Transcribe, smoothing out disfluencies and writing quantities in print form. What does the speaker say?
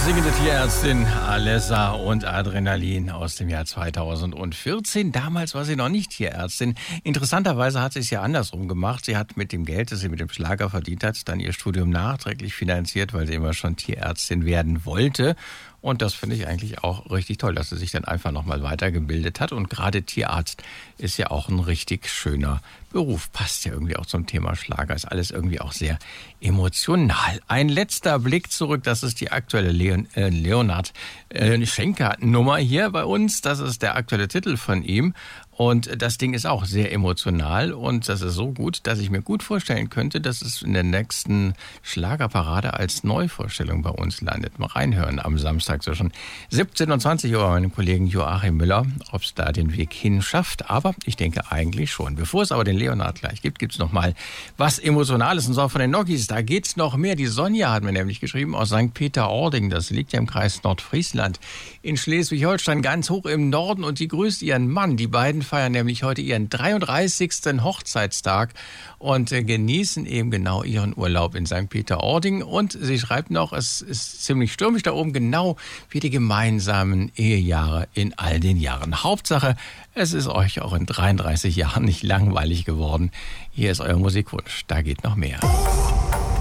singende Tierärztin Alessa und Adrenalin aus dem Jahr 2014. Damals war sie noch nicht Tierärztin. Interessanterweise hat sie es ja andersrum gemacht. Sie hat mit dem Geld, das sie mit dem Schlager verdient hat, dann ihr Studium nachträglich finanziert, weil sie immer schon Tierärztin werden wollte. Und das finde ich eigentlich auch richtig toll, dass sie sich dann einfach nochmal weitergebildet hat. Und gerade Tierarzt ist ja auch ein richtig schöner Beruf. Passt ja irgendwie auch zum Thema Schlager. Ist alles irgendwie auch sehr emotional. Ein letzter Blick zurück. Das ist die aktuelle Leonhard Schenker-Nummer hier bei uns. Das ist der aktuelle Titel von ihm. Und das Ding ist auch sehr emotional und das ist so gut, dass ich mir gut vorstellen könnte, dass es in der nächsten Schlagerparade als Neuvorstellung bei uns landet. Mal reinhören am Samstag zwischen 17 und 20 Uhr bei meinem Kollegen Joachim Müller, ob es da den Weg hin schafft. Aber ich denke eigentlich schon. Bevor es aber den Leonhard gleich gibt, gibt's noch mal was Emotionales und zwar von den Noggies. Da geht's noch mehr. Die Sonja hat mir nämlich geschrieben aus St. Peter-Ording. Das liegt ja im Kreis Nordfriesland in Schleswig-Holstein ganz hoch im Norden und die grüßt ihren Mann. Die beiden feiern nämlich heute ihren 33. Hochzeitstag und genießen eben genau ihren Urlaub in St. Peter-Ording. Und sie schreibt noch, es ist ziemlich stürmisch da oben, genau wie die gemeinsamen Ehejahre in all den Jahren. Hauptsache, es ist euch auch in 33 Jahren nicht langweilig geworden. Hier ist euer Musikwunsch, da geht noch mehr.